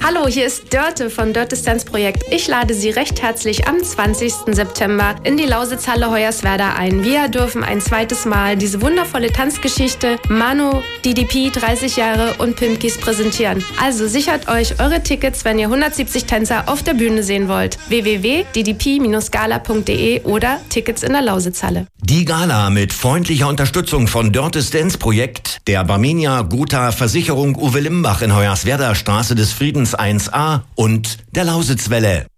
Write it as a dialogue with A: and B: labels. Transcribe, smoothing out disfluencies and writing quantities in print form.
A: Hallo, hier ist Dörte von Dörtes Tanzprojekt. Ich lade Sie recht herzlich am 20. September in die Lausitzhalle Hoyerswerda ein. Wir dürfen ein zweites Mal diese wundervolle Tanzgeschichte Manu, DDP 30 Jahre und Pimpkis präsentieren. Also sichert euch eure Tickets, wenn ihr 170 Tänzer auf der Bühne sehen wollt. www.ddp-gala.de oder Tickets in der Lausitzhalle.
B: Die Gala mit freundlicher Unterstützung von Dörtes Dance-Projekt, der Barmenia Gotha Versicherung Uwe Limbach in Hoyerswerda Straße des Friedens 1a und der Lausitzwelle.